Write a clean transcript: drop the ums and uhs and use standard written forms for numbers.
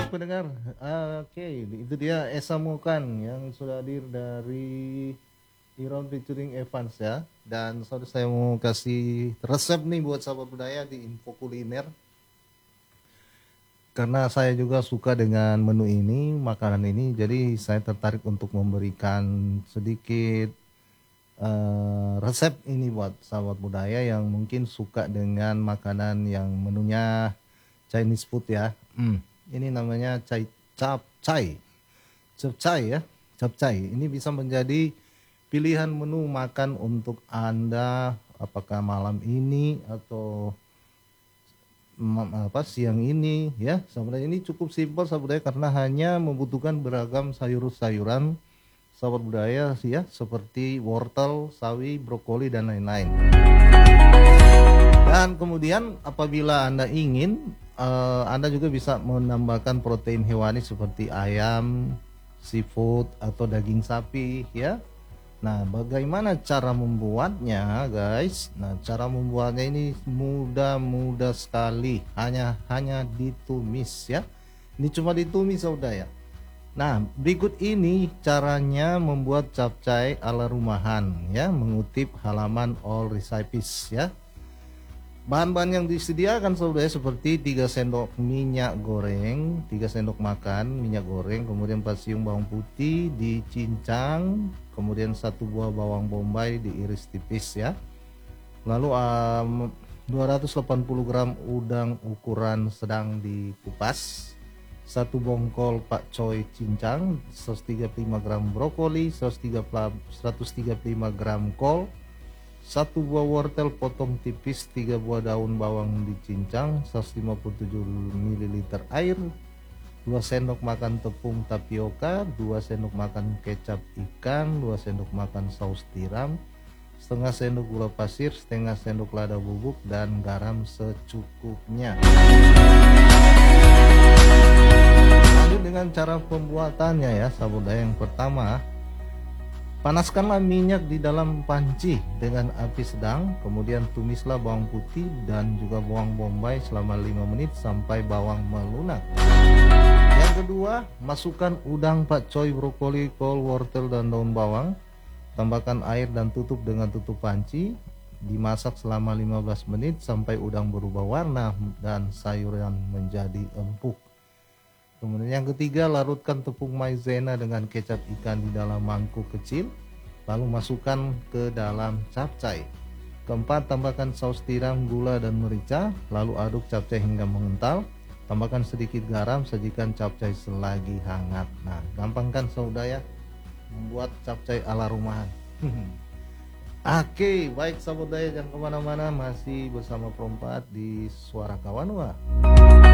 baik pendengar. Oke, itu dia Esa Mukan yang sudah hadir dari Iron featuring Evans ya. Dan saudara saya mau kasih resep nih buat sahabat budaya di info kuliner. Karena saya juga suka dengan menu ini, makanan ini, jadi saya tertarik untuk memberikan sedikit resep ini buat sahabat budaya yang mungkin suka dengan makanan yang menunya Chinese food ya. Ini namanya capcay. Capcay ya. Capcay. Ini bisa menjadi pilihan menu makan untuk Anda apakah malam ini atau siang ini ya. Sebenarnya ini cukup simpel sahabat budaya karena hanya membutuhkan beragam sayur-sayuran sahabat budaya sih ya, seperti wortel, sawi, brokoli dan lain-lain. Dan kemudian apabila Anda ingin, Anda juga bisa menambahkan protein hewani seperti ayam, seafood atau daging sapi ya. Nah, bagaimana cara membuatnya, guys? Nah, cara membuatnya ini mudah sekali, hanya ditumis ya. Ini cuma ditumis saudara ya. Nah, berikut ini caranya membuat capcay ala rumahan ya, mengutip halaman all recipes ya. Bahan-bahan yang disediakan saudara seperti 3 sendok minyak goreng, 3 sendok makan minyak goreng, kemudian 4 siung bawang putih dicincang, kemudian 1 buah bawang bombay diiris tipis ya. Lalu 280 gram udang ukuran sedang dikupas, 1 bongkol pakcoy cincang, 135 gram brokoli, 135 gram kol, 1 buah wortel potong tipis, 3 buah daun bawang dicincang, 157 ml air, 2 sendok makan tepung tapioka, 2 sendok makan kecap ikan, 2 sendok makan saus tiram, setengah sendok gula pasir, setengah sendok lada bubuk, dan garam secukupnya. Lanjut dengan cara pembuatannya ya sahabat budaya. Yang pertama, panaskanlah minyak di dalam panci dengan api sedang, kemudian tumislah bawang putih dan juga bawang bombay selama 5 menit sampai bawang melunak. Yang kedua, masukkan udang, pakcoy, brokoli, kol, wortel dan daun bawang. Tambahkan air dan tutup dengan tutup panci. Dimasak selama 15 menit sampai udang berubah warna dan sayuran menjadi empuk. Kemudian yang ketiga, larutkan tepung maizena dengan kecap ikan di dalam mangkuk kecil, lalu masukkan ke dalam capcay. Keempat, tambahkan saus tiram, gula dan merica, lalu aduk capcay hingga mengental. Tambahkan sedikit garam, sajikan capcay selagi hangat. Nah, gampang kan saudara membuat capcay ala rumahan. Oke, baik sahabat daya, jangan kemana-mana, masih bersama Perompat di Suara Kawanua.